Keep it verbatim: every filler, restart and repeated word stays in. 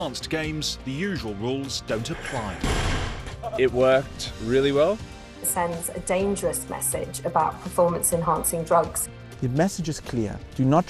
advanced games, the usual rules don't apply. It worked really well. It sends a dangerous message about performance-enhancing drugs. The message is clear. Do not